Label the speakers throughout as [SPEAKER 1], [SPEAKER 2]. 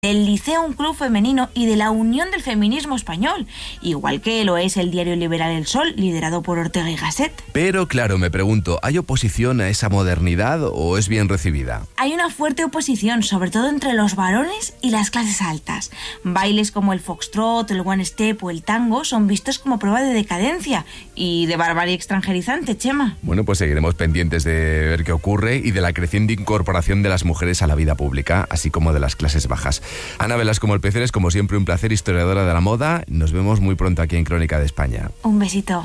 [SPEAKER 1] del Liceum Club Femenino y de la Unión del Feminismo Español, igual que lo es el diario liberal El Sol, liderado por Ortega y Gasset.
[SPEAKER 2] Pero claro, me pregunto, ¿hay oposición a esa modernidad o es bien recibida?
[SPEAKER 1] Hay una fuerte oposición, sobre todo entre los varones y las clases altas. Bailes como el foxtrot, el one step o el tango son vistos como prueba de decadencia y de barbarie extranjerizante, Chema.
[SPEAKER 2] Bueno, pues seguiremos pendientes de ver qué ocurre y de la creciente incorporación de las mujeres a la vida pública, así como de las clases bajas. Ana Velasco Molpeceres, como siempre, un placer, historiadora de la moda. Nos vemos muy pronto aquí en Crónica de España.
[SPEAKER 1] Un besito.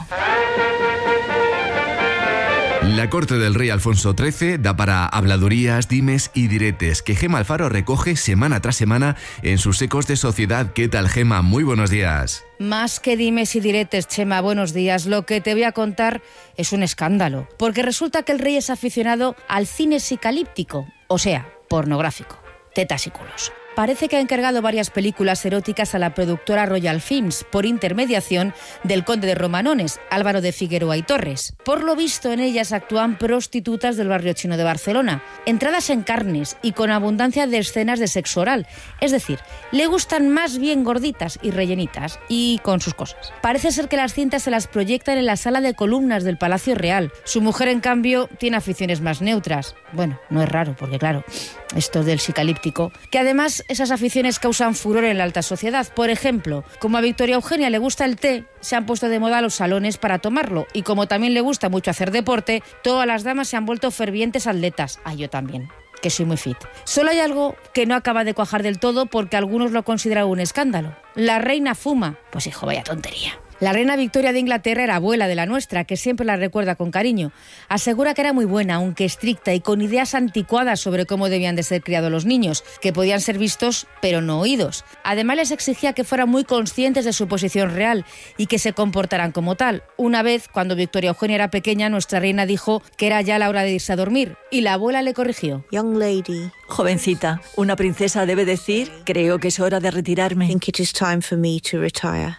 [SPEAKER 2] La corte del rey Alfonso XIII da para habladurías, dimes y diretes que Gema Alfaro recoge semana tras semana en sus Ecos de Sociedad. ¿Qué tal, Gema? Muy buenos días.
[SPEAKER 3] Más que dimes y diretes, Chema, buenos días. Lo que te voy a contar es un escándalo, porque resulta que el rey es aficionado al cine psicalíptico, o sea, pornográfico, tetas y culos. Parece que ha encargado varias películas eróticas a la productora Royal Films por intermediación del conde de Romanones, Álvaro de Figueroa y Torres. Por lo visto, en ellas actúan prostitutas del barrio chino de Barcelona, entradas en carnes y con abundancia de escenas de sexo oral. Es decir, le gustan más bien gorditas y rellenitas y con sus cosas. Parece ser que las cintas se las proyectan en la sala de columnas del Palacio Real. Su mujer, en cambio, tiene aficiones más neutras. Bueno, no es raro, porque claro, esto del psicalíptico, que además esas aficiones causan furor en la alta sociedad. Por ejemplo, como a Victoria Eugenia le gusta el té, se han puesto de moda los salones para tomarlo. Y como también le gusta mucho hacer deporte, todas las damas se han vuelto fervientes atletas. Ah, yo también, que soy muy fit. Solo hay algo que no acaba de cuajar del todo porque algunos lo consideran un escándalo. La reina fuma. Pues hijo, vaya tontería. La reina Victoria de Inglaterra era abuela de la nuestra, que siempre la recuerda con cariño. Asegura que era muy buena, aunque estricta y con ideas anticuadas sobre cómo debían de ser criados los niños, que podían ser vistos pero no oídos. Además les exigía que fueran muy conscientes de su posición real y que se comportaran como tal. Una vez, cuando Victoria Eugenia era pequeña, nuestra reina dijo que era ya la hora de irse a dormir y la abuela le corrigió.
[SPEAKER 4] Young lady.
[SPEAKER 5] Jovencita, una princesa debe decir, creo que es hora de retirarme.
[SPEAKER 4] Think it is time for me to retire.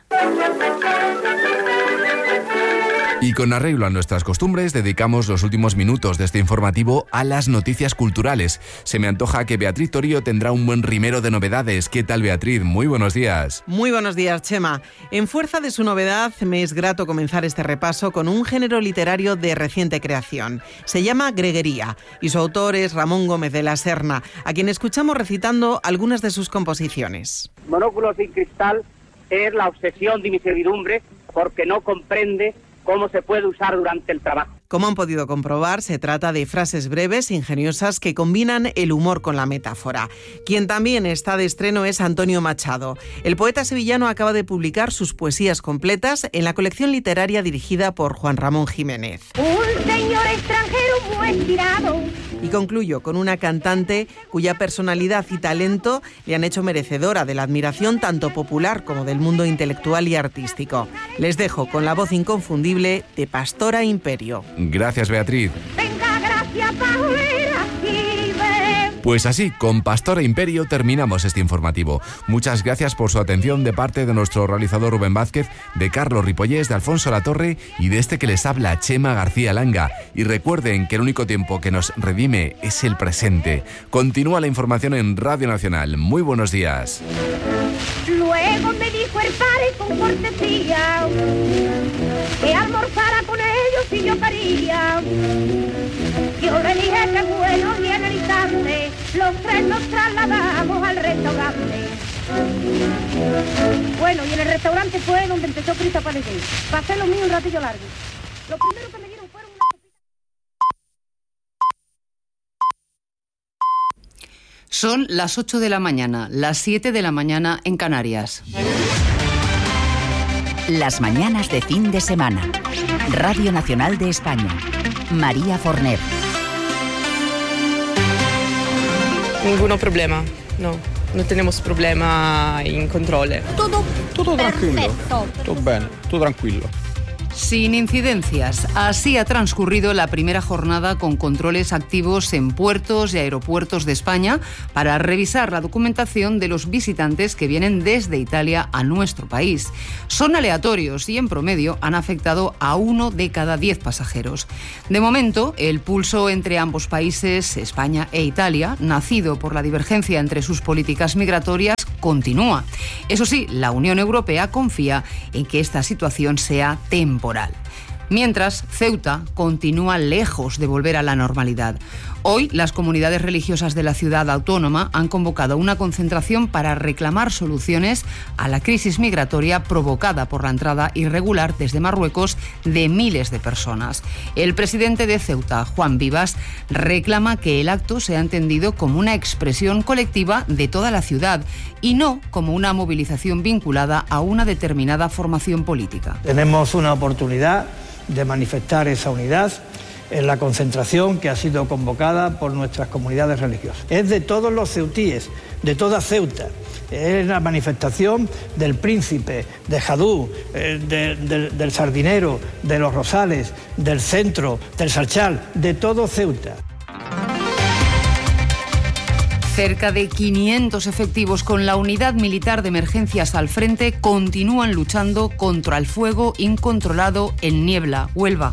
[SPEAKER 2] Y con arreglo a nuestras costumbres, dedicamos los últimos minutos de este informativo a las noticias culturales. Se me antoja que Beatriz Torío tendrá un buen rimero de novedades. ¿Qué tal, Beatriz? Muy buenos días.
[SPEAKER 6] Muy buenos días, Chema. En fuerza de su novedad, me es grato comenzar este repaso con un género literario de reciente creación. Se llama greguería y su autor es Ramón Gómez de la Serna, a quien escuchamos recitando algunas de sus composiciones.
[SPEAKER 7] Monóculo sin cristal es la obsesión de mi servidumbre porque no comprende cómo se puede usar durante el trabajo.
[SPEAKER 6] Como han podido comprobar, se trata de frases breves, ingeniosas, que combinan el humor con la metáfora. Quien también está de estreno es Antonio Machado. El poeta sevillano acaba de publicar sus poesías completas en la colección literaria dirigida por Juan Ramón Jiménez.
[SPEAKER 8] Un señor extranjero muy estirado.
[SPEAKER 6] Y concluyo con una cantante cuya personalidad y talento le han hecho merecedora de la admiración tanto popular como del mundo intelectual y artístico. Les dejo con la voz inconfundible de Pastora Imperio.
[SPEAKER 2] Gracias, Beatriz.
[SPEAKER 8] Venga, gracias, Pajuera, y ve.
[SPEAKER 2] Pues así, con Pastora Imperio terminamos este informativo. Muchas gracias por su atención de parte de nuestro realizador Rubén Vázquez, de Carlos Ripollés, de Alfonso Latorre y de este que les habla, Chema García Langa. Y recuerden que el único tiempo que nos redime es el presente. Continúa la información en Radio Nacional. Muy buenos días.
[SPEAKER 8] Luego me dijo el padre con cortesía que almorzara con ellos y yo quería. Yo le dije que bueno, y en el instante los tres nos trasladamos al restaurante. Bueno, y en el restaurante fue donde empezó Cristo a aparecer. Pasé lo mío un ratillo largo. Lo primero que me dieron fueron una...
[SPEAKER 9] Son las 8 de la mañana, las 7 de la mañana en Canarias.
[SPEAKER 10] Las mañanas de fin de semana. Radio Nacional de España. María Forner.
[SPEAKER 11] Ningún problema, no tenemos problema in controllo.
[SPEAKER 12] Tutto tranquillo, tutto bene, tutto tranquillo.
[SPEAKER 9] Sin incidencias. Así ha transcurrido la primera jornada con controles activos en puertos y aeropuertos de España para revisar la documentación de los visitantes que vienen desde Italia a nuestro país. Son aleatorios y en promedio han afectado a 1 de cada 10 pasajeros. De momento, el pulso entre ambos países, España e Italia, nacido por la divergencia entre sus políticas migratorias, continúa. Eso sí, la Unión Europea confía en que esta situación sea temporal. Mientras, Ceuta continúa lejos de volver a la normalidad. Hoy, las comunidades religiosas de la ciudad autónoma han convocado una concentración para reclamar soluciones a la crisis migratoria provocada por la entrada irregular desde Marruecos de miles de personas. El presidente de Ceuta, Juan Vivas, reclama que el acto sea entendido como una expresión colectiva de toda la ciudad y no como una movilización vinculada a una determinada formación política.
[SPEAKER 12] Tenemos una oportunidad de manifestar esa unidad en la concentración que ha sido convocada por nuestras comunidades religiosas. Es de todos los ceutíes, de toda Ceuta. Es la manifestación del Príncipe, de Jadú, del Sardinero, de los Rosales, del Centro, del Sarchal, de todo Ceuta.
[SPEAKER 9] Cerca de 500 efectivos con la unidad militar de emergencias al frente continúan luchando contra el fuego incontrolado en Niebla, Huelva.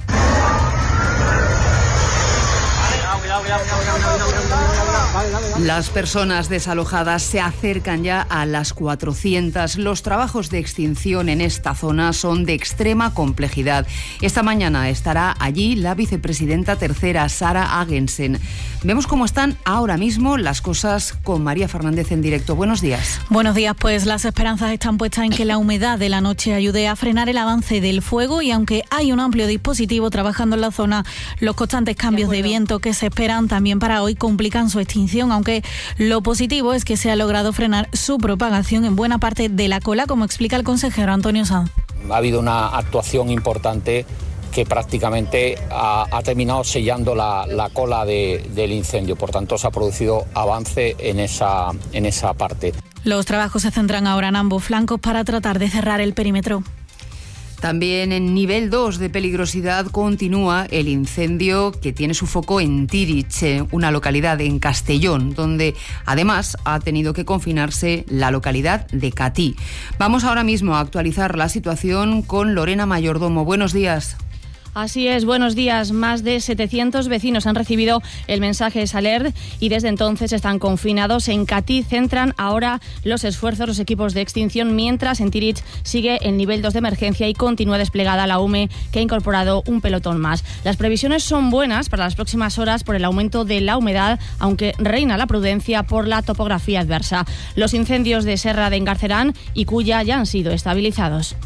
[SPEAKER 9] Las personas desalojadas se acercan ya a las 400. Los trabajos de extinción en esta zona son de extrema complejidad. Esta mañana estará allí la vicepresidenta tercera, Sara Agensen. Vemos cómo están ahora mismo las cosas con María Fernández en directo. Buenos días.
[SPEAKER 13] Buenos días, pues las esperanzas están puestas en que la humedad de la noche ayude a frenar el avance del fuego y aunque hay un amplio dispositivo trabajando en la zona, los constantes cambios de viento que se esperan también para hoy complican su extinción, aunque lo positivo es que se ha logrado frenar su propagación en buena parte de la cola, como explica el consejero Antonio Sanz.
[SPEAKER 14] Ha habido una actuación importante que prácticamente ha terminado sellando la cola del incendio. Por tanto, se ha producido avance en esa parte.
[SPEAKER 13] Los trabajos se centran ahora en ambos flancos para tratar de cerrar el perímetro.
[SPEAKER 9] También en nivel 2 de peligrosidad continúa el incendio que tiene su foco en Tirich, una localidad en Castellón, donde además ha tenido que confinarse la localidad de Catí. Vamos ahora mismo a actualizar la situación con Lorena Mayordomo. Buenos días.
[SPEAKER 15] Así es, buenos días. Más de 700 vecinos han recibido el mensaje SALERT y desde entonces están confinados. En Catí centran ahora los esfuerzos los equipos de extinción, mientras en Tirich sigue el nivel 2 de emergencia y continúa desplegada la UME, que ha incorporado un pelotón más. Las previsiones son buenas para las próximas horas por el aumento de la humedad, aunque reina la prudencia por la topografía adversa. Los incendios de Serra de Engarcerán y Culla ya han sido estabilizados.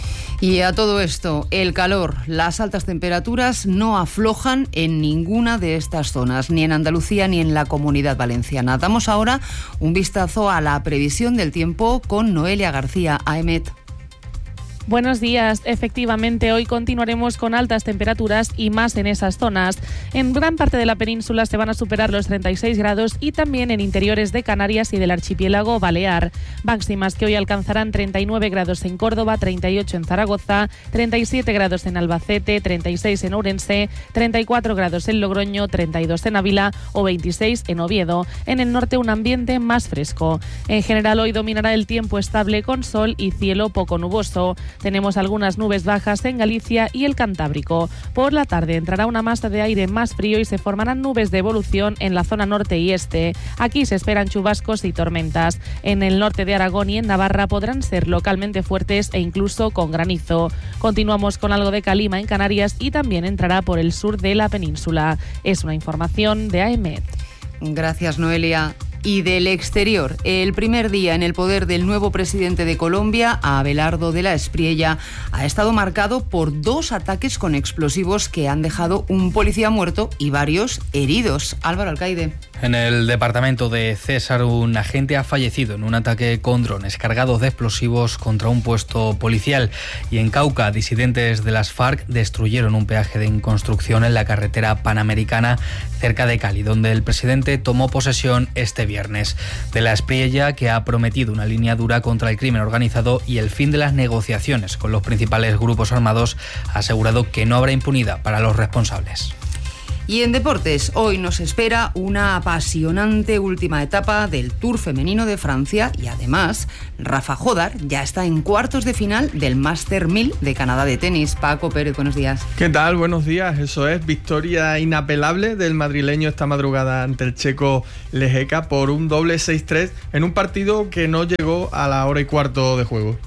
[SPEAKER 9] Y a todo esto, el calor, las altas temperaturas no aflojan en ninguna de estas zonas, ni en Andalucía ni en la Comunidad Valenciana. Damos ahora un vistazo a la previsión del tiempo con Noelia García, AEMET.
[SPEAKER 16] Buenos días. Efectivamente, hoy continuaremos con altas temperaturas y más en esas zonas. En gran parte de la península se van a superar los 36 grados y también en interiores de Canarias y del archipiélago balear. Máximas que hoy alcanzarán 39 grados en Córdoba, 38 en Zaragoza, 37 grados en Albacete, 36 en Ourense, 34 grados en Logroño, 32 en Ávila o 26 en Oviedo. En el norte un ambiente más fresco. En general hoy dominará el tiempo estable con sol y cielo poco nuboso. Tenemos algunas nubes bajas en Galicia y el Cantábrico. Por la tarde entrará una masa de aire más frío y se formarán nubes de evolución en la zona norte y este. Aquí se esperan chubascos y tormentas. En el norte de Aragón y en Navarra podrán ser localmente fuertes e incluso con granizo. Continuamos con algo de calima en Canarias y también entrará por el sur de la península. Es una información de AEMET.
[SPEAKER 9] Gracias, Noelia. Y del exterior, el primer día en el poder del nuevo presidente de Colombia, Abelardo de la Espriella, ha estado marcado por 2 ataques con explosivos que han dejado un policía muerto y varios heridos. Álvaro Alcaide.
[SPEAKER 17] En el departamento de César, un agente ha fallecido en un ataque con drones cargados de explosivos contra un puesto policial. Y en Cauca, disidentes de las FARC destruyeron un peaje en construcción en la carretera panamericana cerca de Cali, donde el presidente tomó posesión este viernes. De la Espriella, que ha prometido una línea dura contra el crimen organizado y el fin de las negociaciones con los principales grupos armados, ha asegurado que no habrá impunidad para los responsables.
[SPEAKER 9] Y en deportes, hoy nos espera una apasionante última etapa del Tour femenino de Francia y además Rafa Jodar ya está en cuartos de final del Master 1000 de Canadá de tenis. Paco Pérez, buenos días.
[SPEAKER 18] ¿Qué tal? Buenos días. Eso es, victoria inapelable del madrileño esta madrugada ante el checo Lehecka por un doble 6-3 en un partido que no llegó a la hora y cuarto de juego.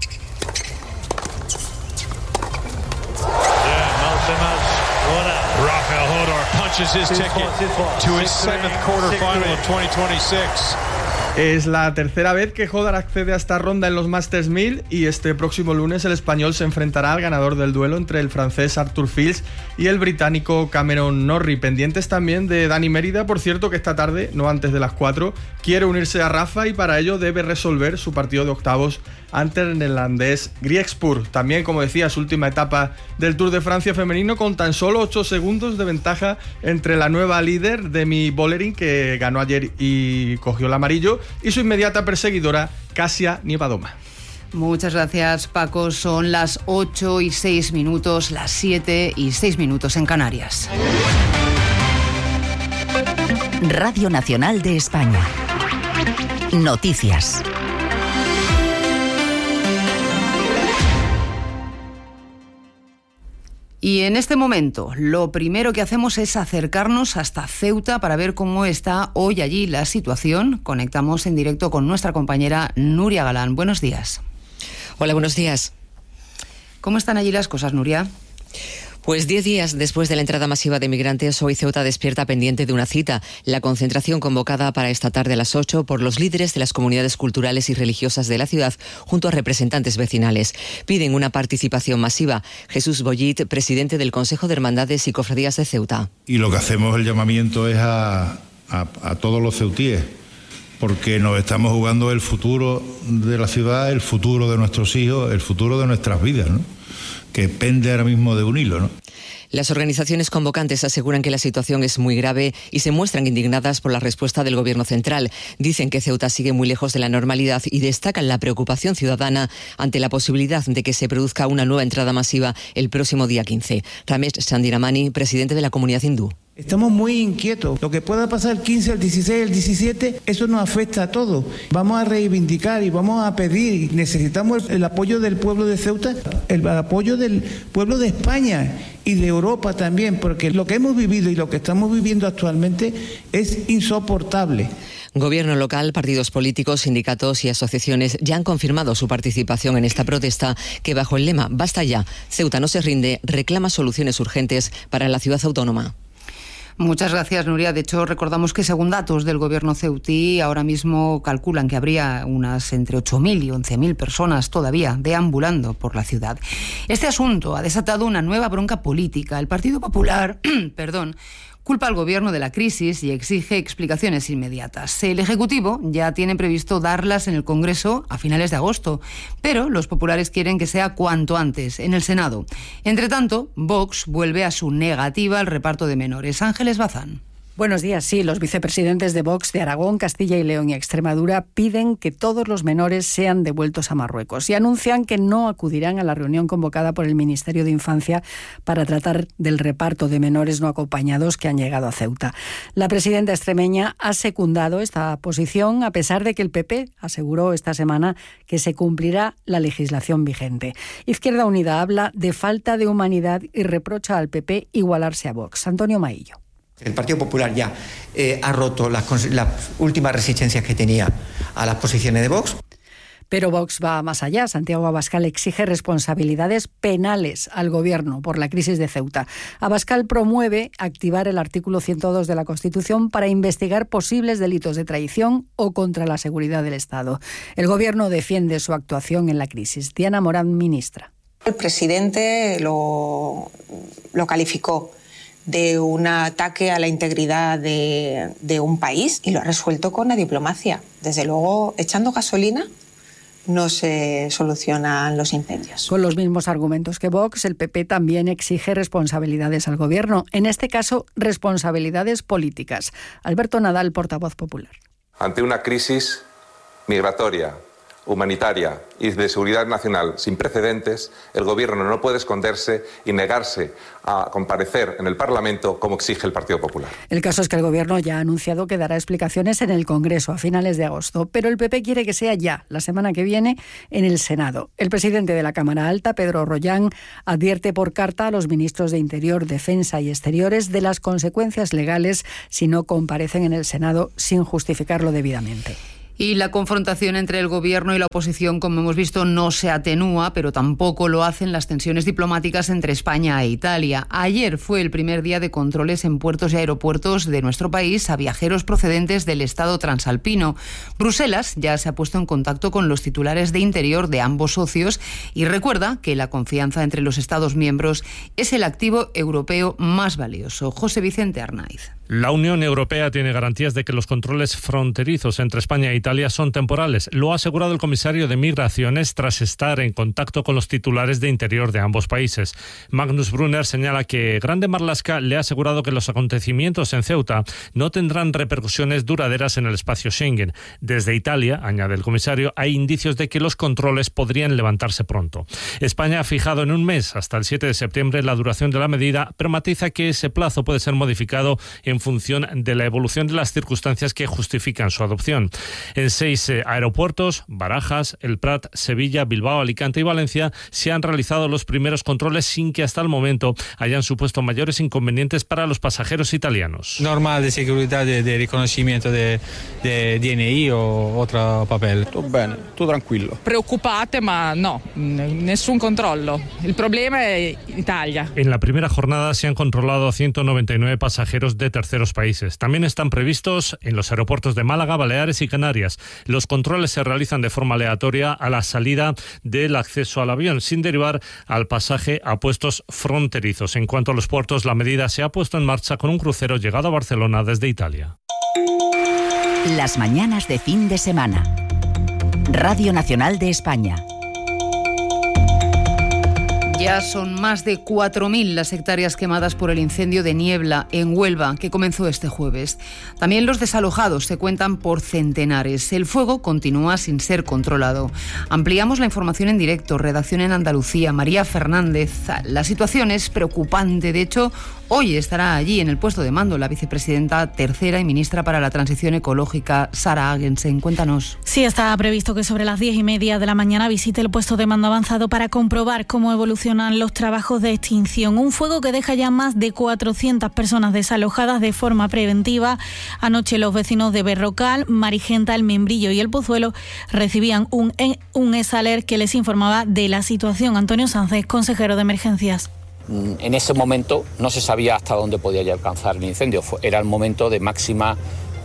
[SPEAKER 18] His ticket to his 7th quarterfinal of 2026. Es la tercera vez que Jodar accede a esta ronda en los Masters 1000 y este próximo lunes el español se enfrentará al ganador del duelo entre el francés Arthur Fils y el británico Cameron Norrie. Pendientes también de Dani Mérida, por cierto, que esta tarde, no antes de las 4, quiere unirse a Rafa y para ello debe resolver su partido de octavos ante el neerlandés Griekspoor. También, como decía, su última etapa del Tour de Francia femenino con tan solo 8 segundos de ventaja entre la nueva líder Demi Vollering, que ganó ayer y cogió el amarillo, y su inmediata perseguidora Kasia Niewiadoma.
[SPEAKER 9] Muchas gracias, Paco. Son las 8:06, las 7:06 en Canarias.
[SPEAKER 10] Radio Nacional de España. Noticias.
[SPEAKER 9] Y en este momento, lo primero que hacemos es acercarnos hasta Ceuta para ver cómo está hoy allí la situación. Conectamos en directo con nuestra compañera Nuria Galán. Buenos días.
[SPEAKER 19] Hola, buenos días.
[SPEAKER 9] ¿Cómo están allí las cosas, Nuria?
[SPEAKER 19] Pues 10 días después de la entrada masiva de migrantes, hoy Ceuta despierta pendiente de una cita, la concentración convocada para esta tarde a las 8 por los líderes de las comunidades culturales y religiosas de la ciudad, junto a representantes vecinales. Piden una participación masiva. Jesús Bollit, presidente del Consejo de Hermandades y Cofradías de Ceuta.
[SPEAKER 20] Y lo que hacemos, el llamamiento es a todos los ceutíes, porque nos estamos jugando el futuro de la ciudad, el futuro de nuestros hijos, el futuro de nuestras vidas, ¿no?, que pende ahora mismo de un hilo, ¿no?
[SPEAKER 19] Las organizaciones convocantes aseguran que la situación es muy grave y se muestran indignadas por la respuesta del Gobierno central. Dicen que Ceuta sigue muy lejos de la normalidad y destacan la preocupación ciudadana ante la posibilidad de que se produzca una nueva entrada masiva el próximo día 15. Ramesh Chandiramani, presidente de la comunidad hindú.
[SPEAKER 21] Estamos muy inquietos. Lo que pueda pasar el 15, el 16, el 17, eso nos afecta a todos. Vamos a reivindicar y vamos a pedir, necesitamos el apoyo del pueblo de Ceuta, el apoyo del pueblo de España y de Europa también, porque lo que hemos vivido y lo que estamos viviendo actualmente es insoportable.
[SPEAKER 19] Gobierno local, partidos políticos, sindicatos y asociaciones ya han confirmado su participación en esta protesta que, bajo el lema "Basta ya, Ceuta no se rinde", reclama soluciones urgentes para la ciudad autónoma.
[SPEAKER 9] Muchas gracias, Nuria. De hecho, recordamos que según datos del gobierno ceutí, ahora mismo calculan que habría unas entre 8.000 y 11.000 personas todavía deambulando por la ciudad. Este asunto ha desatado una nueva bronca política. El Partido Popular, culpa al gobierno de la crisis y exige explicaciones inmediatas. El Ejecutivo ya tiene previsto darlas en el Congreso a finales de agosto, pero los populares quieren que sea cuanto antes, en el Senado. Entre tanto, Vox vuelve a su negativa al reparto de menores. Ángeles Bazán.
[SPEAKER 22] Buenos días. Sí, los vicepresidentes de Vox de Aragón, Castilla y León y Extremadura piden que todos los menores sean devueltos a Marruecos y anuncian que no acudirán a la reunión convocada por el Ministerio de Infancia para tratar del reparto de menores no acompañados que han llegado a Ceuta. La presidenta extremeña ha secundado esta posición a pesar de que el PP aseguró esta semana que se cumplirá la legislación vigente. Izquierda Unida habla de falta de humanidad y reprocha al PP igualarse a Vox. Antonio Maillo.
[SPEAKER 23] El Partido Popular ya ha roto las últimas resistencias que tenía a las posiciones de Vox.
[SPEAKER 22] Pero Vox va más allá. Santiago Abascal exige responsabilidades penales al Gobierno por la crisis de Ceuta. Abascal promueve activar el artículo 102 de la Constitución para investigar posibles delitos de traición o contra la seguridad del Estado. El Gobierno defiende su actuación en la crisis. Diana Morán, ministra.
[SPEAKER 24] El presidente lo calificó de un ataque a la integridad de un país y lo ha resuelto con la diplomacia. Desde luego, echando gasolina no se solucionan los incendios.
[SPEAKER 22] Con los mismos argumentos que Vox, el PP también exige responsabilidades al Gobierno, en este caso responsabilidades políticas. Alberto Nadal, portavoz popular.
[SPEAKER 1] Ante una crisis migratoria, humanitaria y de seguridad nacional sin precedentes, el Gobierno no puede esconderse y negarse a comparecer en el Parlamento como exige el Partido Popular.
[SPEAKER 22] El caso es que el Gobierno ya ha anunciado que dará explicaciones en el Congreso a finales de agosto, pero el PP quiere que sea ya, la semana que viene, en el Senado. El presidente de la Cámara Alta, Pedro Rollán, advierte por carta a los ministros de Interior, Defensa y Exteriores de las consecuencias legales si no comparecen en el Senado sin justificarlo debidamente.
[SPEAKER 9] Y la confrontación entre el Gobierno y la oposición, como hemos visto, no se atenúa, pero tampoco lo hacen las tensiones diplomáticas entre España e Italia. Ayer fue el primer día de controles en puertos y aeropuertos de nuestro país a viajeros procedentes del Estado transalpino. Bruselas ya se ha puesto en contacto con los titulares de Interior de ambos socios y recuerda que la confianza entre los Estados miembros es el activo europeo más valioso. José Vicente Arnaiz.
[SPEAKER 3] La Unión Europea tiene garantías de que los controles fronterizos entre España e Italia son temporales. Lo ha asegurado el comisario de Migraciones tras estar en contacto con los titulares de Interior de ambos países. Magnus Brunner señala que Grande Marlaska le ha asegurado que los acontecimientos en Ceuta no tendrán repercusiones duraderas en el espacio Schengen. Desde Italia, añade el comisario, hay indicios de que los controles podrían levantarse pronto. España ha fijado en un mes, hasta el 7 de septiembre, la duración de la medida, pero matiza que ese plazo puede ser modificado en función de la evolución de las circunstancias que justifican su adopción. En 6 aeropuertos, Barajas, El Prat, Sevilla, Bilbao, Alicante y Valencia, se han realizado los primeros controles sin que hasta el momento hayan supuesto mayores inconvenientes para los pasajeros italianos.
[SPEAKER 4] Normal de seguridad, de reconocimiento de DNI o otro papel.
[SPEAKER 5] Tutto bene, tutto tranquillo.
[SPEAKER 25] Preoccupate, ma no, nessun controllo. El problema es Italia.
[SPEAKER 3] En la primera jornada se han controlado a 199 pasajeros de terceros países. También están previstos en los aeropuertos de Málaga, Baleares y Canarias. Los controles se realizan de forma aleatoria a la salida del acceso al avión, sin derivar al pasaje a puestos fronterizos. En cuanto a los puertos, la medida se ha puesto en marcha con un crucero llegado a Barcelona desde Italia.
[SPEAKER 10] Las mañanas de fin de semana. Radio Nacional de España.
[SPEAKER 9] Ya son más de 4.000 las hectáreas quemadas por el incendio de Niebla en Huelva, que comenzó este jueves. También los desalojados se cuentan por centenares. El fuego continúa sin ser controlado. Ampliamos la información en directo. Redacción en Andalucía, María Fernández. La situación es preocupante. De hecho, hoy estará allí en el puesto de mando la vicepresidenta tercera y ministra para la Transición Ecológica, Sara Agensen. Cuéntanos.
[SPEAKER 13] Sí, está previsto que sobre las 10:30 de la mañana visite el puesto de mando avanzado para comprobar cómo evoluciona los trabajos de extinción. Un fuego que deja ya más de 400 personas desalojadas de forma preventiva. Anoche los vecinos de Berrocal, Marigenta, El Membrillo y El Pozuelo recibían un ESALER que les informaba de la situación. Antonio Sánchez, consejero de Emergencias.
[SPEAKER 14] En ese momento no se sabía hasta dónde podía ya alcanzar el incendio. Era el momento de máxima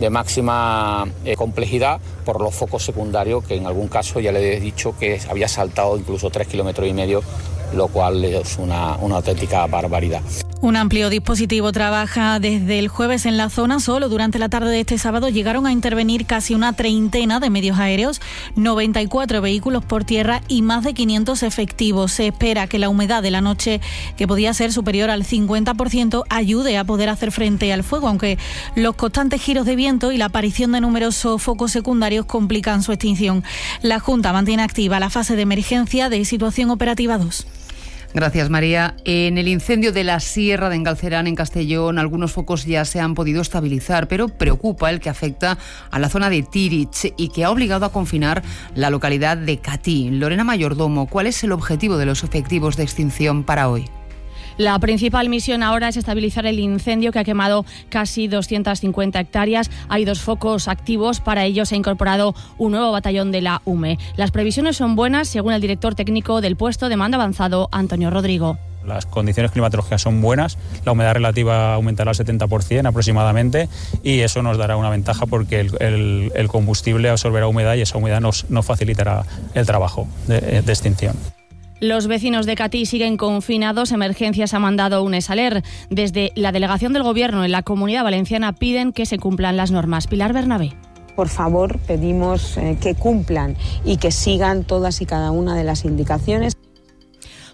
[SPEAKER 14] complejidad por los focos secundarios, que en algún caso ya le he dicho que había saltado incluso 3,5 kilómetros, lo cual es una auténtica barbaridad.
[SPEAKER 13] Un amplio dispositivo trabaja desde el jueves en la zona. Solo durante la tarde de este sábado llegaron a intervenir casi una treintena de medios aéreos, 94 vehículos por tierra y más de 500 efectivos. Se espera que la humedad de la noche, que podía ser superior al 50%, ayude a poder hacer frente al fuego, aunque los constantes giros de viento y la aparición de numerosos focos secundarios complican su extinción. La Junta mantiene activa la fase de emergencia de situación operativa 2.
[SPEAKER 9] Gracias, María. En el incendio de la Sierra de Engalcerán, en Castellón, algunos focos ya se han podido estabilizar, pero preocupa el que afecta a la zona de Tirich y que ha obligado a confinar la localidad de Catí. Lorena Mayordomo, ¿cuál es el objetivo de los efectivos de extinción para hoy?
[SPEAKER 15] La principal misión ahora es estabilizar el incendio que ha quemado casi 250 hectáreas. Hay 2 focos activos. Para ello se ha incorporado un nuevo batallón de la UME. Las previsiones son buenas, según el director técnico del puesto de mando avanzado, Antonio Rodrigo.
[SPEAKER 26] Las condiciones climatológicas son buenas, la humedad relativa aumentará al 70% aproximadamente y eso nos dará una ventaja porque el combustible absorberá humedad y esa humedad nos facilitará el trabajo de extinción.
[SPEAKER 15] Los vecinos de Catí siguen confinados. Emergencias ha mandado un ESALER. Desde la delegación del Gobierno en la Comunidad Valenciana piden que se cumplan las normas. Pilar Bernabé.
[SPEAKER 27] Por favor, pedimos que cumplan y que sigan todas y cada una de las indicaciones.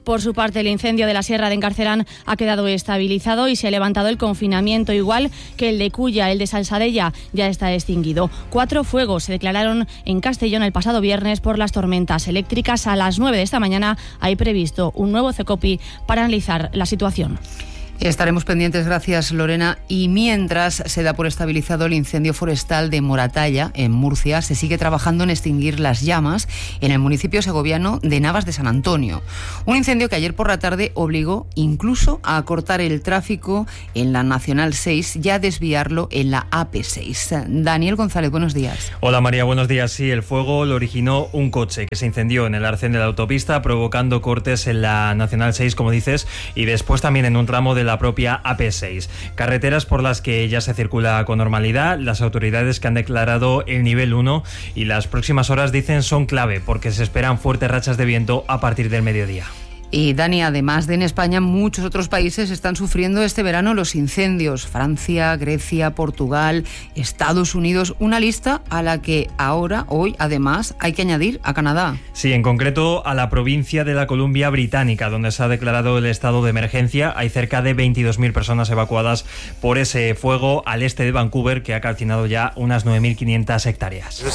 [SPEAKER 15] Por su parte, el incendio de la Sierra de Encarcerán ha quedado estabilizado y se ha levantado el confinamiento, igual que el de Culla. El de Salsadella ya está extinguido. 4 fuegos se declararon en Castellón el pasado viernes por las tormentas eléctricas. A las 9 de esta mañana hay previsto un nuevo CECOPI para analizar la situación.
[SPEAKER 9] Estaremos pendientes, gracias Lorena. Y mientras se da por estabilizado el incendio forestal de Moratalla, en Murcia, se sigue trabajando en extinguir las llamas en el municipio segoviano de Navas de San Antonio. Un incendio que ayer por la tarde obligó incluso a cortar el tráfico en la Nacional 6 y a desviarlo en la AP6. Daniel González, buenos días.
[SPEAKER 2] Hola María, buenos días. Sí, el fuego lo originó un coche que se incendió en el arcén de la autopista, provocando cortes en la Nacional 6, como dices, y después también en un tramo de la propia AP6. Carreteras por las que ya se circula con normalidad. Las autoridades que han declarado el nivel 1 y las próximas horas, dicen, son clave porque se esperan fuertes rachas de viento a partir del mediodía.
[SPEAKER 9] Y Dani, además de en España, muchos otros países están sufriendo este verano los incendios. Francia, Grecia, Portugal, Estados Unidos. Una lista a la que hoy, además, hay que añadir a Canadá.
[SPEAKER 2] Sí, en concreto a la provincia de la Columbia Británica, donde se ha declarado el estado de emergencia. Hay cerca de 22.000 personas evacuadas por ese fuego al este de Vancouver, que ha calcinado ya unas 9.500 hectáreas.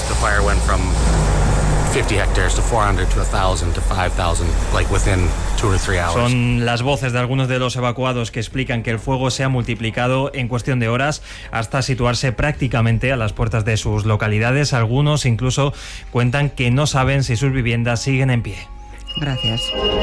[SPEAKER 5] 50 hectares to 400 to 1,000 to 5,000, like within 2 or 3 hours.
[SPEAKER 2] Son las voces de algunos de los evacuados que explican que el fuego se ha multiplicado en cuestión de horas hasta situarse prácticamente a las puertas de sus localidades. Algunos incluso cuentan que no saben si sus viviendas siguen en pie.
[SPEAKER 9] Gracias.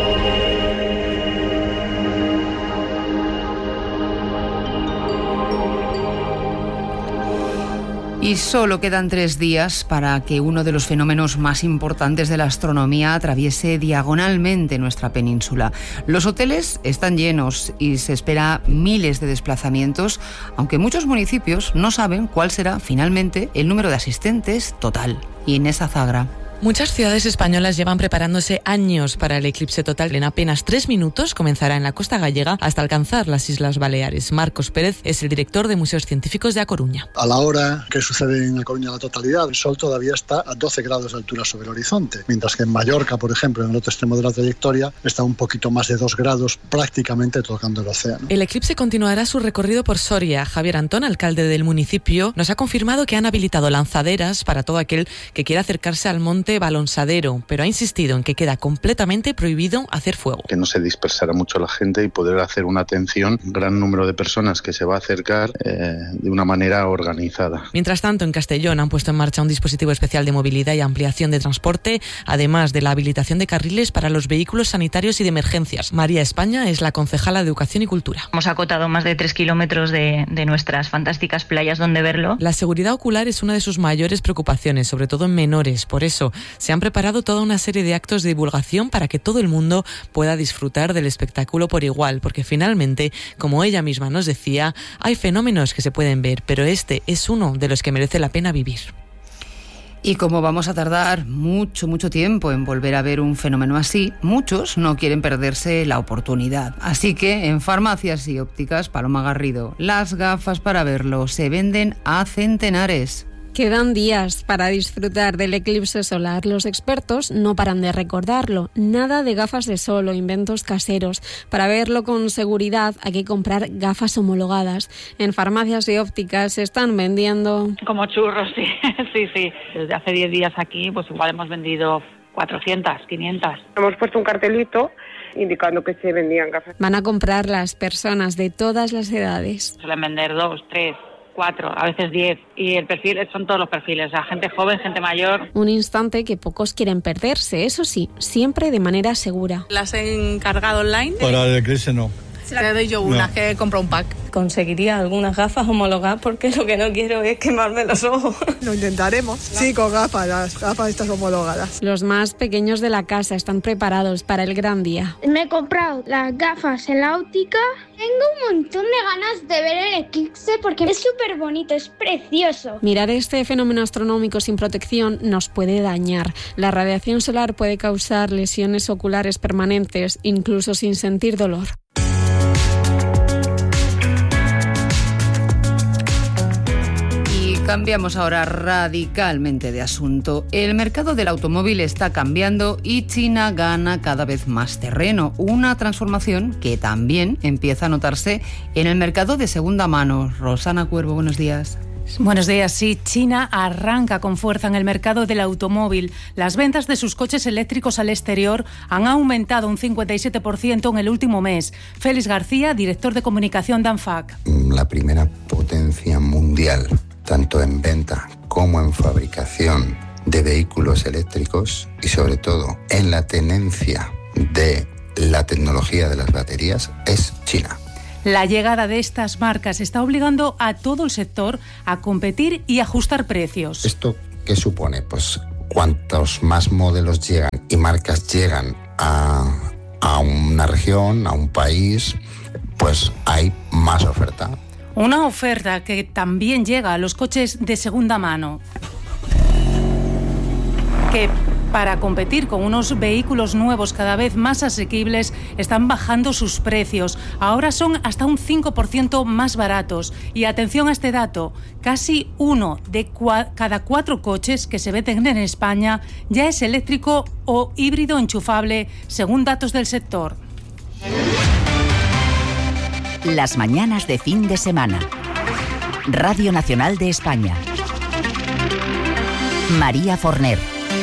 [SPEAKER 9] Y solo quedan 3 días para que uno de los fenómenos más importantes de la astronomía atraviese diagonalmente nuestra península. Los hoteles están llenos y se espera miles de desplazamientos, aunque muchos municipios no saben cuál será finalmente el número de asistentes total. Inés Azagra.
[SPEAKER 6] Muchas ciudades españolas llevan preparándose años para el eclipse total. En apenas 3 minutos comenzará en la costa gallega hasta alcanzar las Islas Baleares. Marcos Pérez es el director de Museos Científicos de A Coruña.
[SPEAKER 7] A la hora que sucede en A Coruña la totalidad, el Sol todavía está a 12 grados de altura sobre el horizonte, mientras que en Mallorca, por ejemplo, en el otro extremo de la trayectoria, está un poquito más de 2 grados, prácticamente tocando el océano.
[SPEAKER 6] El eclipse continuará su recorrido por Soria. Javier Antón, alcalde del municipio, nos ha confirmado que han habilitado lanzaderas para todo aquel que quiera acercarse al monte Balonsadero, pero ha insistido en que queda completamente prohibido hacer fuego.
[SPEAKER 8] Que no se dispersara mucho la gente y poder hacer una atención, un gran número de personas que se va a acercar de una manera organizada.
[SPEAKER 6] Mientras tanto, en Castellón han puesto en marcha un dispositivo especial de movilidad y ampliación de transporte, además de la habilitación de carriles para los vehículos sanitarios y de emergencias. María España es la concejala de Educación y Cultura.
[SPEAKER 11] Hemos acotado más de 3 kilómetros de nuestras fantásticas playas donde verlo.
[SPEAKER 6] La seguridad ocular es una de sus mayores preocupaciones, sobre todo en menores. Por eso se han preparado toda una serie de actos de divulgación para que todo el mundo pueda disfrutar del espectáculo por igual, porque finalmente, como ella misma nos decía, hay fenómenos que se pueden ver, pero este es uno de los que merece la pena vivir.
[SPEAKER 9] Y como vamos a tardar mucho tiempo en volver a ver un fenómeno así, muchos no quieren perderse la oportunidad. Así que en farmacias y ópticas Paloma Garrido, las gafas para verlo se venden a centenares.
[SPEAKER 27] Quedan días para disfrutar del eclipse solar. Los expertos no paran de recordarlo. Nada de gafas de sol o inventos caseros. Para verlo con seguridad hay que comprar gafas homologadas. En farmacias y ópticas se están vendiendo...
[SPEAKER 28] Como churros, sí. Sí. Desde hace 10 días aquí, pues igual hemos vendido 400, 500.
[SPEAKER 29] Hemos puesto un cartelito indicando que se vendían gafas.
[SPEAKER 27] Van a comprar las personas de todas las edades.
[SPEAKER 28] Suelen vender 2, 3... 4, a veces 10, y el perfil son todos los perfiles, o sea, gente joven, gente mayor.
[SPEAKER 27] Un instante que pocos quieren perderse, eso sí, siempre de manera segura.
[SPEAKER 30] ¿Las he encargado online?
[SPEAKER 7] Para el eclipse no.
[SPEAKER 30] Te doy yo una, que he comprado un pack.
[SPEAKER 31] Conseguiría algunas gafas homologadas porque lo que no quiero es quemarme los ojos.
[SPEAKER 30] Lo intentaremos. Sí, con gafas, las gafas estas homologadas.
[SPEAKER 27] Los más pequeños de la casa están preparados para el gran día.
[SPEAKER 32] Me he comprado las gafas en la óptica. Tengo un montón de ganas de ver el eclipse porque es súper bonito, es precioso.
[SPEAKER 27] Mirar este fenómeno astronómico sin protección nos puede dañar. La radiación solar puede causar lesiones oculares permanentes, incluso sin sentir dolor.
[SPEAKER 9] Cambiamos ahora radicalmente de asunto. El mercado del automóvil está cambiando y China gana cada vez más terreno. Una transformación que también empieza a notarse en el mercado de segunda mano. Rosana Cuervo, buenos días.
[SPEAKER 1] Buenos días. Sí, China arranca con fuerza en el mercado del automóvil. Las ventas de sus coches eléctricos al exterior han aumentado un 57% en el último mes. Félix García, director de comunicación de ANFAC.
[SPEAKER 4] La primera potencia mundial, tanto en venta como en fabricación de vehículos eléctricos y sobre todo en la tenencia de la tecnología de las baterías, es China.
[SPEAKER 1] La llegada de estas marcas está obligando a todo el sector a competir y ajustar precios.
[SPEAKER 4] ¿Esto qué supone? Pues cuantos más modelos llegan y marcas llegan a una región, a un país, pues hay más oferta.
[SPEAKER 1] Una oferta que también llega a los coches de segunda mano, que para competir con unos vehículos nuevos cada vez más asequibles están bajando sus precios. Ahora son hasta un 5% más baratos. Y atención a este dato, casi uno de cada 4 coches que se venden en España ya es eléctrico o híbrido enchufable, según datos del sector.
[SPEAKER 10] Las mañanas de fin de semana. Radio Nacional de España. María Forner.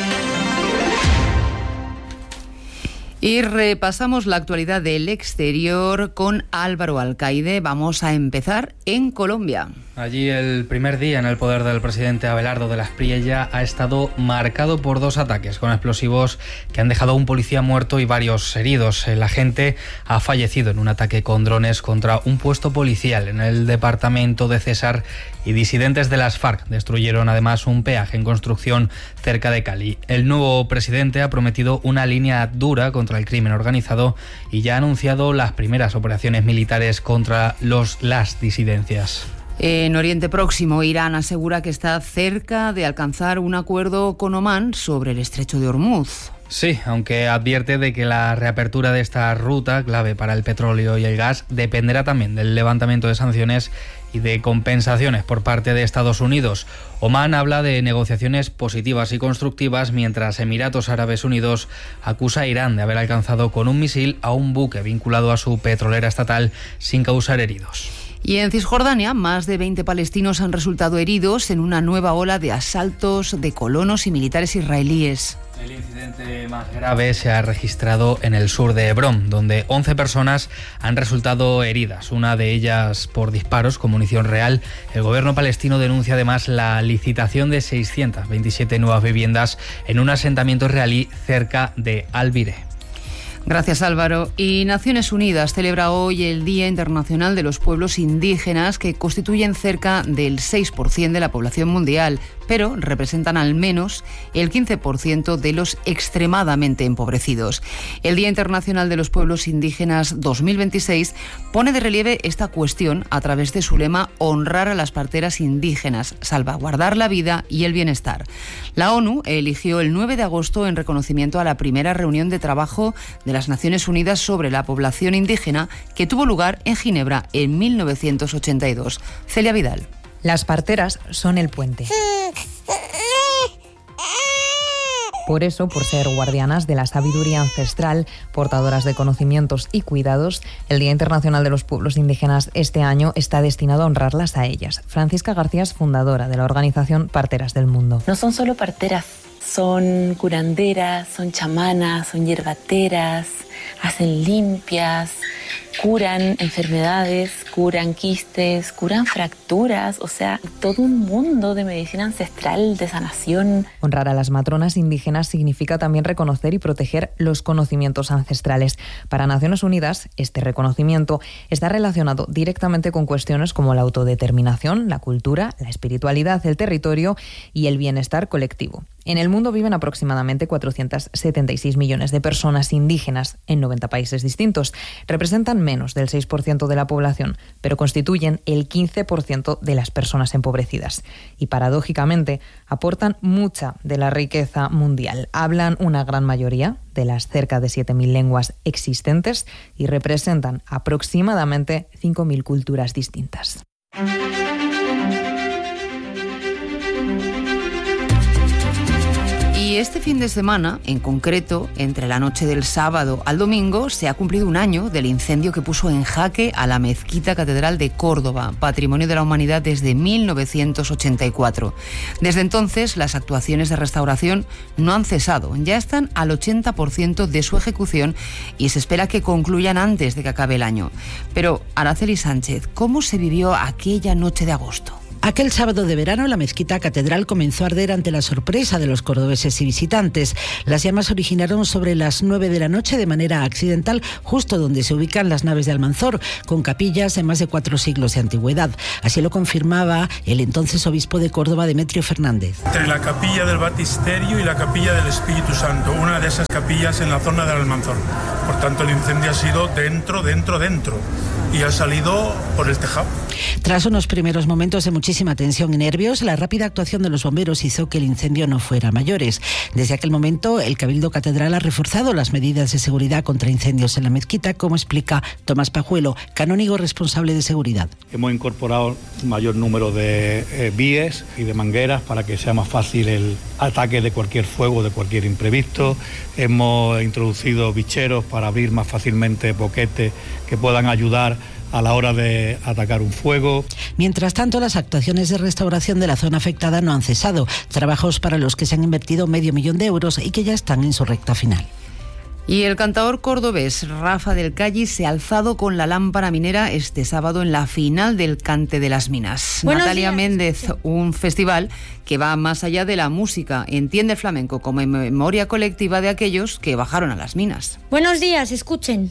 [SPEAKER 9] Y repasamos la actualidad del exterior con Álvaro Alcaide. Vamos a empezar en Colombia.
[SPEAKER 12] Allí el primer día en el poder del presidente Abelardo de la Espriella ha estado marcado por 2 ataques con explosivos que han dejado a un policía muerto y varios heridos. El agente ha fallecido en un ataque con drones contra un puesto policial en el departamento de Cesar, y disidentes de las FARC destruyeron además un peaje en construcción cerca de Cali. El nuevo presidente ha prometido una línea dura contra el crimen organizado y ya ha anunciado las primeras operaciones militares contra las disidencias.
[SPEAKER 9] En Oriente Próximo, Irán asegura que está cerca de alcanzar un acuerdo con Omán sobre el estrecho de Hormuz.
[SPEAKER 12] Sí, aunque advierte de que la reapertura de esta ruta, clave para el petróleo y el gas, dependerá también del levantamiento de sanciones y de compensaciones por parte de Estados Unidos. Omán habla de negociaciones positivas y constructivas, mientras Emiratos Árabes Unidos acusa a Irán de haber alcanzado con un misil a un buque vinculado a su petrolera estatal sin causar heridos.
[SPEAKER 9] Y en Cisjordania, más de 20 palestinos han resultado heridos en una nueva ola de asaltos de colonos y militares israelíes.
[SPEAKER 12] El incidente más grave se ha registrado en el sur de Hebrón, donde 11 personas han resultado heridas, una de ellas por disparos con munición real. El gobierno palestino denuncia además la licitación de 627 nuevas viviendas en un asentamiento israelí cerca de Al-Biré.
[SPEAKER 9] Gracias, Álvaro. Y Naciones Unidas celebra hoy el Día Internacional de los Pueblos Indígenas, que constituyen cerca del 6% de la población mundial, pero representan al menos el 15% de los extremadamente empobrecidos. El Día Internacional de los Pueblos Indígenas 2026 pone de relieve esta cuestión a través de su lema «Honrar a las parteras indígenas, salvaguardar la vida y el bienestar». La ONU eligió el 9 de agosto en reconocimiento a la primera reunión de trabajo de las Naciones Unidas sobre la población indígena, que tuvo lugar en Ginebra en 1982. Celia Vidal.
[SPEAKER 16] Las parteras son el puente. Por eso, por ser guardianas de la sabiduría ancestral, portadoras de conocimientos y cuidados, el Día Internacional de los Pueblos Indígenas este año está destinado a honrarlas a ellas. Francisca García es fundadora de la organización Parteras del Mundo.
[SPEAKER 17] No son solo parteras, son curanderas, son chamanas, son hierbateras, hacen limpias, curan enfermedades, curan quistes, curan fracturas, o sea, todo un mundo de medicina ancestral, de sanación.
[SPEAKER 16] Honrar a las matronas indígenas significa también reconocer y proteger los conocimientos ancestrales. Para Naciones Unidas, este reconocimiento está relacionado directamente con cuestiones como la autodeterminación, la cultura, la espiritualidad, el territorio y el bienestar colectivo. En el mundo viven aproximadamente 476 millones de personas indígenas en 90 países distintos. Representan menos del 6% de la población, pero constituyen el 15% de las personas empobrecidas. Y paradójicamente aportan mucha de la riqueza mundial. Hablan una gran mayoría de las cerca de 7.000 lenguas existentes y representan aproximadamente 5.000 culturas distintas.
[SPEAKER 9] Y este fin de semana, en concreto, entre la noche del sábado al domingo, se ha cumplido un año del incendio que puso en jaque a la Mezquita Catedral de Córdoba, Patrimonio de la Humanidad desde 1984. Desde entonces, las actuaciones de restauración no han cesado. Ya están al 80% de su ejecución y se espera que concluyan antes de que acabe el año. Pero, Araceli Sánchez, ¿cómo se vivió aquella noche de agosto?
[SPEAKER 3] Aquel sábado de verano, la Mezquita Catedral comenzó a arder ante la sorpresa de los cordobeses y visitantes. Las llamas se originaron sobre las 9 de la noche de manera accidental, justo donde se ubican las naves de Almanzor, con capillas de más de 4 siglos de antigüedad. Así lo confirmaba el entonces obispo de Córdoba, Demetrio Fernández.
[SPEAKER 13] Entre la capilla del Baptisterio y la capilla del Espíritu Santo, una de esas capillas en la zona del Almanzor. Por tanto, el incendio ha sido dentro y ha salido por el tejado.
[SPEAKER 3] Tras unos primeros momentos de muchísima tensión y nervios, la rápida actuación de los bomberos hizo que el incendio no fuera a mayores. Desde aquel momento, el Cabildo Catedral ha reforzado las medidas de seguridad contra incendios en la mezquita, como explica Tomás Pajuelo, canónigo responsable de seguridad.
[SPEAKER 14] Hemos incorporado un mayor número de víes y de mangueras para que sea más fácil el ataque de cualquier fuego, de cualquier imprevisto. Hemos introducido bicheros para abrir más fácilmente boquetes que puedan ayudar a la hora de atacar un fuego.
[SPEAKER 3] Mientras tanto, las actuaciones de restauración de la zona afectada no han cesado, trabajos para los que se han invertido $500,000 euros y que ya están en su recta final.
[SPEAKER 9] Y el cantador cordobés Rafa del Calle se ha alzado con la lámpara minera este sábado en la final del Cante de las Minas. Natalia Méndez, un festival que va más allá de la música, entiende el flamenco como memoria colectiva de aquellos que bajaron a las minas.
[SPEAKER 18] Buenos días, escuchen.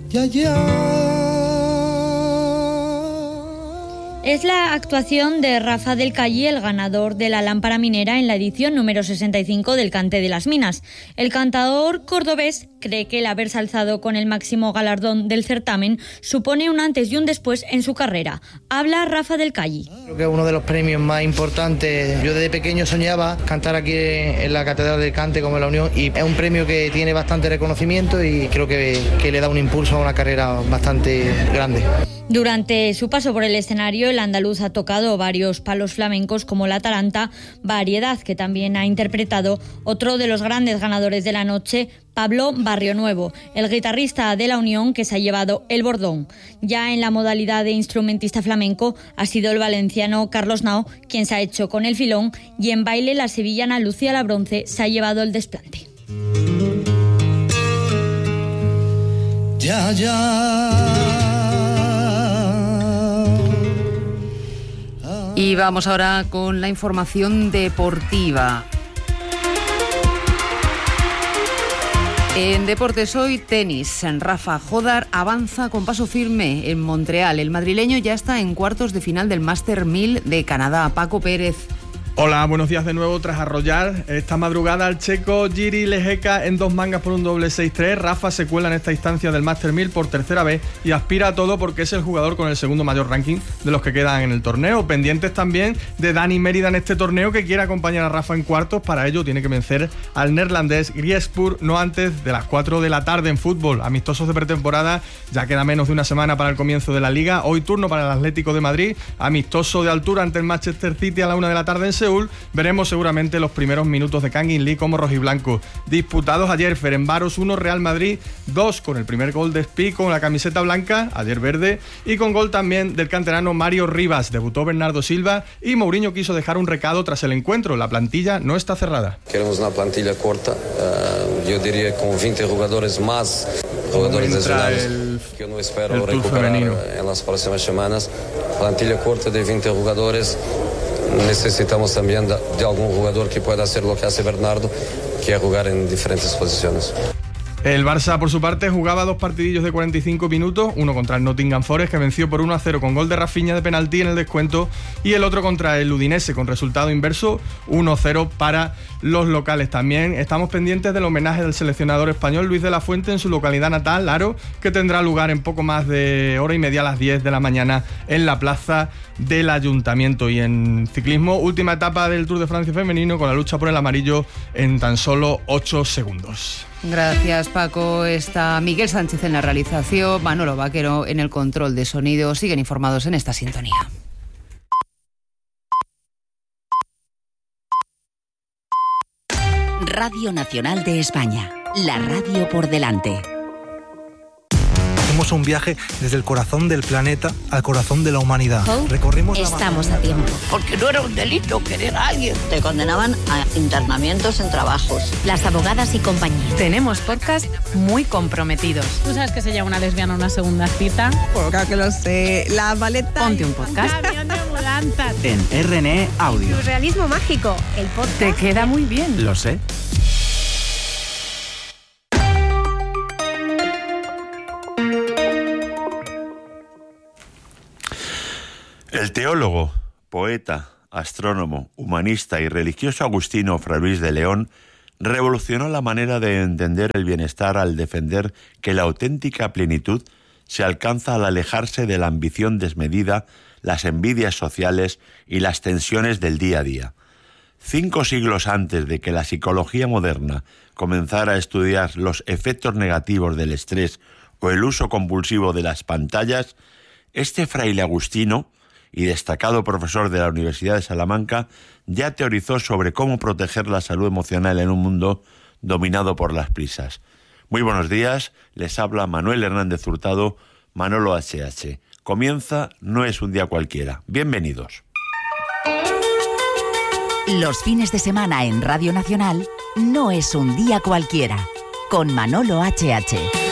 [SPEAKER 18] Es la actuación de Rafa del Calle, el ganador de la lámpara minera en la edición número 65 del Cante de las Minas. El cantador cordobés cree que el haberse alzado con el máximo galardón del certamen supone un antes y un después en su carrera. Habla Rafa del Calle.
[SPEAKER 19] Creo que es uno de los premios más importantes. Yo desde pequeño soñaba cantar aquí en la Catedral del Cante como en la Unión, y es un premio que tiene bastante reconocimiento y creo que le da un impulso a una carrera bastante grande.
[SPEAKER 18] Durante su paso por el escenario, el andaluz ha tocado varios palos flamencos como la taranta, variedad que también ha interpretado otro de los grandes ganadores de la noche, Pablo Barrionuevo, el guitarrista de la Unión que se ha llevado el bordón. Ya en la modalidad de instrumentista flamenco ha sido el valenciano Carlos Nao quien se ha hecho con el filón, y en baile la sevillana Lucía Labronce se ha llevado el desplante.
[SPEAKER 9] Y vamos ahora con la información deportiva. En deportes hoy, tenis. Rafa Jodar avanza con paso firme en Montreal. El madrileño ya está en cuartos de final del Master 1000 de Canadá. Paco Pérez.
[SPEAKER 20] Hola, buenos días de nuevo. Tras arrollar esta madrugada al checo Jiri Lehecka en 2 mangas por un doble 6-3, Rafa se cuela en esta instancia del Master 1000 por tercera vez y aspira a todo porque es el jugador con el segundo mayor ranking de los que quedan en el torneo. Pendientes también de Dani Mérida en este torneo, que quiere acompañar a Rafa en cuartos. Para ello tiene que vencer al neerlandés Griespur no antes de las 4 de la tarde en fútbol. Amistosos de pretemporada, ya queda menos de una semana para el comienzo de la Liga. Hoy turno para el Atlético de Madrid, amistoso de altura ante el Manchester City a la 1 de la tarde en Seúl. Veremos seguramente los primeros minutos de Kang In Lee como rojiblanco. Disputados ayer, Ferencváros 1, Real Madrid 2, con el primer gol de Spi con la camiseta blanca, ayer verde, y con gol también del canterano Mario Rivas. Debutó Bernardo Silva y Mourinho quiso dejar un recado tras el encuentro. La plantilla no está cerrada.
[SPEAKER 21] Queremos una plantilla corta, yo diría con 20 jugadores más, jugadores lesionados, que no espero recuperar en las próximas semanas. Plantilla corta de 20 jugadores. Necesitamos también de algún jugador que pueda hacer lo que hace Bernardo, que es jugar en diferentes posiciones.
[SPEAKER 20] El Barça, por su parte, jugaba 2 partidillos de 45 minutos, uno contra el Nottingham Forest, que venció por 1-0 con gol de Rafinha de penalti en el descuento, y el otro contra el Udinese, con resultado inverso, 1-0 para los locales. También estamos pendientes del homenaje del seleccionador español Luis de la Fuente en su localidad natal, Haro, que tendrá lugar en poco más de hora y media a las 10 de la mañana en la plaza del Ayuntamiento. Y en ciclismo, última etapa del Tour de Francia femenino, con la lucha por el amarillo en tan solo 8 segundos.
[SPEAKER 9] Gracias, Paco. Está Miguel Sánchez en la realización, Manolo Vaquero en el control de sonido. Siguen informados en esta sintonía.
[SPEAKER 10] Radio Nacional de España, la radio por delante.
[SPEAKER 2] Hacemos un viaje desde el corazón del planeta al corazón de la humanidad.
[SPEAKER 5] Recorrimos Estamos a tiempo.
[SPEAKER 6] Porque no era un delito querer a alguien.
[SPEAKER 8] Te condenaban a internamientos en trabajos.
[SPEAKER 5] Las abogadas y compañía.
[SPEAKER 11] Tenemos podcast muy comprometidos.
[SPEAKER 15] ¿Tú sabes que se llama una lesbiana una segunda cita?
[SPEAKER 22] Pues claro que lo sé. La maleta.
[SPEAKER 11] Ponte un podcast.
[SPEAKER 15] Un camión de mudanzas.
[SPEAKER 23] En RNE Audio.
[SPEAKER 15] Surrealismo mágico. El podcast.
[SPEAKER 11] Te queda muy bien.
[SPEAKER 23] Lo sé.
[SPEAKER 15] El teólogo, poeta, astrónomo, humanista y religioso agustino Fray Luis de León revolucionó la manera de entender el bienestar al defender que la auténtica plenitud se alcanza al alejarse de la ambición desmedida, las envidias sociales y las tensiones del día a día. 5 siglos antes de que la psicología moderna comenzara a estudiar los efectos negativos del estrés o el uso compulsivo de las pantallas, este fraile agustino y destacado profesor de la Universidad de Salamanca, ya teorizó sobre cómo proteger la salud emocional en un mundo dominado por las prisas. Muy buenos días, les habla Manuel Hernández Hurtado, Manolo HH. Comienza No es un día cualquiera. Bienvenidos.
[SPEAKER 10] Los fines de semana en Radio Nacional, No es un día cualquiera, con Manolo HH.